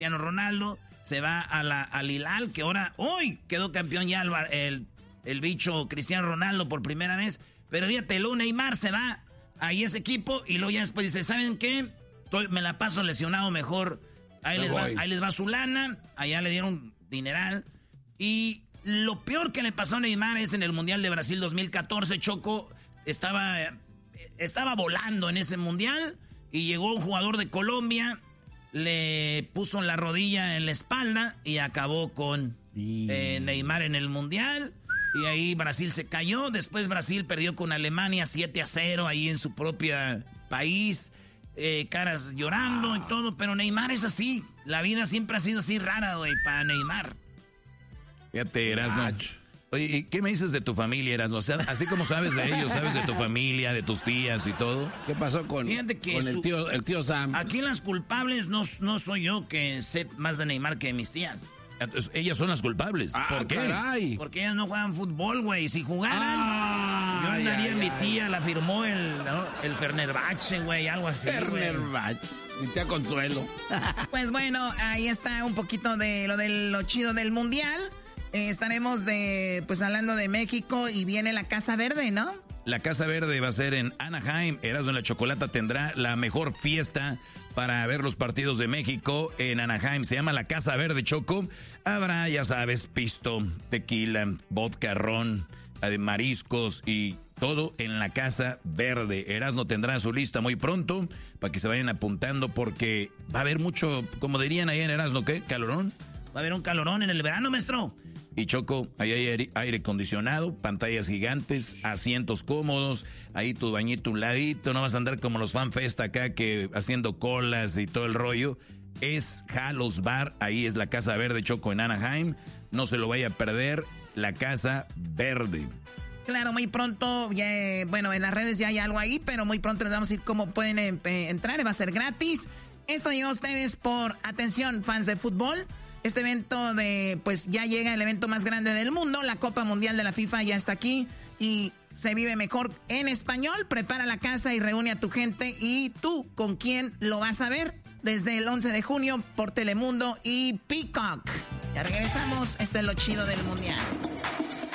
Cristiano Ronaldo se va al Hilal, que ahora, hoy quedó campeón ya el bicho Cristiano Ronaldo por primera vez. Pero fíjate, luego Neymar se va ahí ese equipo y luego ya después dice, ¿saben qué? Me la paso lesionado mejor. Ahí les va su lana, allá le dieron dineral. Y lo peor que le pasó a Neymar es en el Mundial de Brasil 2014, Choco. Estaba volando en ese Mundial y llegó un jugador de Colombia, le puso la rodilla en la espalda y acabó con Neymar en el Mundial. Y ahí Brasil se cayó. Después Brasil perdió con Alemania 7-0 ahí en su propio país. Caras llorando y todo. Pero Neymar es así. La vida siempre ha sido así rara, güey, para Neymar. Fíjate, Erasmo. Oye, ¿y qué me dices de tu familia, Erasmo? O sea, así como sabes de ellos, sabes de tu familia, de tus tías y todo. ¿Qué pasó con el tío Sam? Aquí las culpables no soy yo, que sé más de Neymar que de mis tías. Entonces, ellas son las culpables. ¿Por qué? Caray. Porque ellas no juegan fútbol, güey. Si jugaran, yo andaría, mi tía la firmó el Fenerbahce, güey, algo así. Fenerbahce. Mi tía Consuelo. Pues bueno, ahí está un poquito de lo chido del Mundial. Estaremos hablando de México y viene la Casa Verde, ¿no? La Casa Verde va a ser en Anaheim. Erasmo y la Chocolata tendrá la mejor fiesta para ver los partidos de México en Anaheim. Se llama la Casa Verde, Choco. Habrá, ya sabes, pisto, tequila, vodka, ron, mariscos y todo en la Casa Verde. Erasmo tendrá su lista muy pronto para que se vayan apuntando porque va a haber mucho, como dirían ahí en Erasmo, ¿qué? ¿Calorón? Va a haber un calorón en el verano, maestro. Y Choco, ahí hay aire acondicionado, pantallas gigantes, asientos cómodos, ahí tu bañito un ladito, no vas a andar como los FanFest acá que haciendo colas y todo el rollo. Es Halos Bar, ahí es la Casa Verde, Choco, en Anaheim. No se lo vaya a perder, la Casa Verde. Claro, muy pronto, en las redes ya hay algo ahí, pero muy pronto les vamos a decir cómo pueden entrar, va a ser gratis. Esto llegó a ustedes por, atención, fans de fútbol. Este evento ya llega el evento más grande del mundo, la Copa Mundial de la FIFA ya está aquí y se vive mejor en español. Prepara la casa y reúne a tu gente. ¿Y tú con quién lo vas a ver? Desde el 11 de junio por Telemundo y Peacock. Ya regresamos, esto es lo chido del Mundial.